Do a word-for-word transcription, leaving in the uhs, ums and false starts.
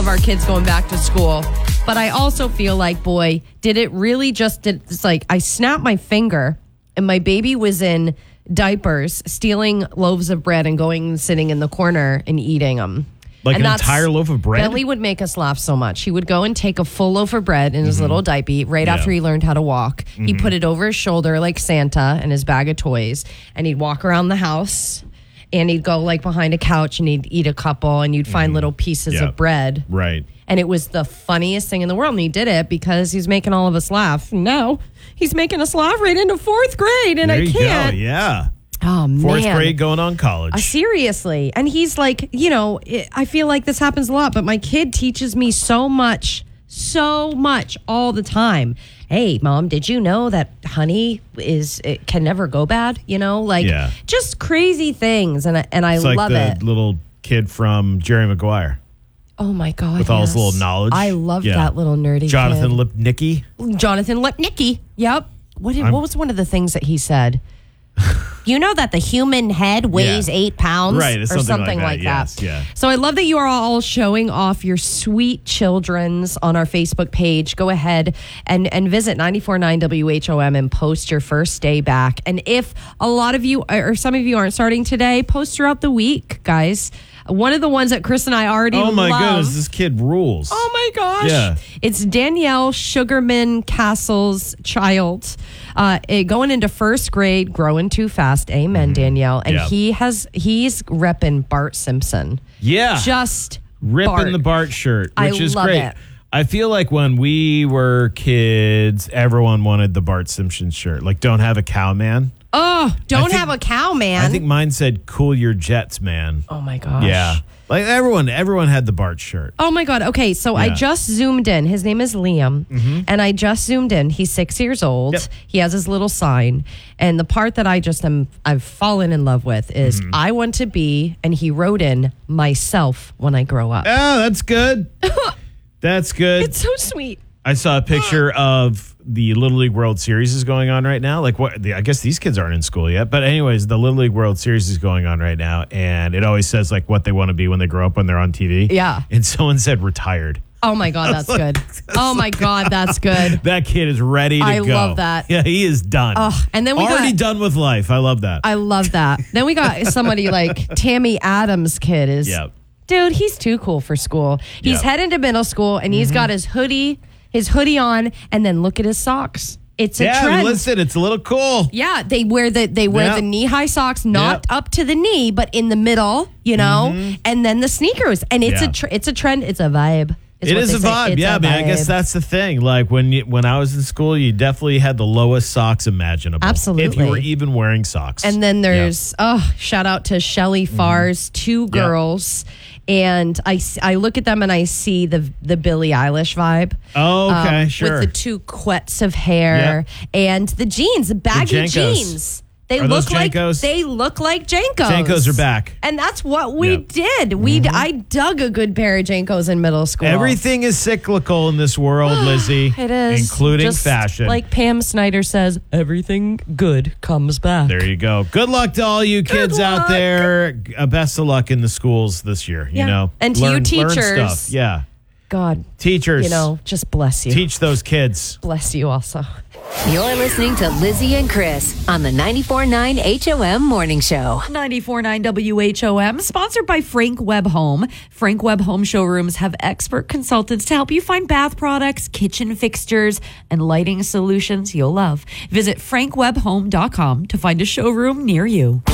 of our kids going back to school. But I also feel like, boy, did it really just, did, it's like I snapped my finger and my baby was in diapers, stealing loaves of bread and going and sitting in the corner and eating them. Like and an entire loaf of bread? Bentley would make us laugh so much. He would go and take a full loaf of bread in his mm-hmm. little diaper right yeah. after he learned how to walk. Mm-hmm. He'd put it over his shoulder like Santa and his bag of toys. And he'd walk around the house and he'd go like behind a couch and he'd eat a couple and you'd find mm-hmm. little pieces yep. of bread. Right. And it was the funniest thing in the world. And he did it because he's making all of us laugh. Now he's making us laugh right into fourth grade. And there I you can't. Go. Yeah. Oh, man. Fourth grade going on college. Uh, seriously. And he's like, you know, it, I feel like this happens a lot, but my kid teaches me so much, so much all the time. Hey, Mom, did you know that honey is it can never go bad? You know, like yeah. just crazy things. And, and I it's like love the it. Little kid from Jerry Maguire. Oh, my God. With all yes. his little knowledge. I love yeah. that little nerdy Jonathan kid. Lipnicki. Jonathan Lipnicki. Yep. What, did, what was one of the things that he said? You know that the human head weighs yeah. eight pounds? Right, or something, something like like that. that. Yes, yeah. So I love that you are all showing off your sweet children's on our Facebook page. Go ahead and, and visit nine four nine W H O M and post your first day back. And if a lot of you or some of you aren't starting today, post throughout the week, guys. One of the ones that Chris and I already love. Oh, my love. goodness. This kid rules. Oh, my gosh. Yeah. It's Danielle Sugarman Castle's child. Uh, it, going into first grade, growing too fast. Amen, mm-hmm. Danielle. And yeah. he has, he's repping Bart Simpson. Yeah. Just ripping Bart. the Bart shirt, which I is love great. It. I feel like when we were kids, everyone wanted the Bart Simpson shirt. Like, don't have a cow, man. Oh, don't think, have a cow, man. I think mine said, cool your jets, man. Oh, my gosh. Yeah. Like, everyone everyone had the Bart shirt. Oh, my God. Okay, so yeah. I just zoomed in. His name is Liam, mm-hmm. and I just zoomed in. He's six years old. Yep. He has his little sign, and the part that I just am, I've fallen in love with is, mm-hmm. I want to be, and he wrote in, myself when I grow up. Oh, that's good. That's good. It's so sweet. I saw a picture of the Little League World Series is going on right now. Like, what? The, I guess these kids aren't in school yet. But anyways, the Little League World Series is going on right now. And it always says, like, what they want to be when they grow up when they're on T V. Yeah. And someone said retired. Oh, my God, that's good. Oh, my God, that's good. That kid is ready to I go. I love that. Yeah, he is done. Oh, and then we Already got, done with life. I love that. I love that. Then we got somebody like Tammy Adams' kid is... Yep. Dude, he's too cool for school. He's yep. heading to middle school, and he's mm-hmm. got his hoodie, his hoodie on, and then look at his socks. It's a yeah, trend. listen, it's a little cool. Yeah, they wear the they wear yep. the knee-high socks, not yep. up to the knee, but in the middle, you know, mm-hmm. and then the sneakers. And it's yeah. a tr- it's a trend. It's a vibe. It is a vibe. Yeah, I mean, I guess that's the thing. Like when you, when I was in school, you definitely had the lowest socks imaginable. Absolutely. If you were even wearing socks. And then there's, yeah. oh, shout out to Shelly Farr's, mm-hmm. two girls. Yep. And I, I look at them and I see the the Billie Eilish vibe. Oh, okay, um, sure. With the two quets of hair yep. and the jeans, the baggy the jeans. They are look those like Jankos? they look like Jankos. Jankos are back, and that's what we yep. did. We mm-hmm. I dug a good pair of Jankos in middle school. Everything is cyclical in this world, Lizzie. It is, including just fashion. Like Pam Snyder says, everything good comes back. There you go. Good luck to all you kids out there. Uh, best of luck in the schools this year. Yeah. You know, and to learn, you teachers, learn stuff. Yeah. God, teachers, you know, just bless you. Teach those kids. Bless you also. You're listening to Lizzie and Chris on the ninety-four point nine H O M Morning Show. ninety-four point nine W H O M, sponsored by Frank Webb Home. Frank Webb Home Showrooms have expert consultants to help you find bath products, kitchen fixtures, and lighting solutions you'll love. Visit frank webb home dot com to find a showroom near you.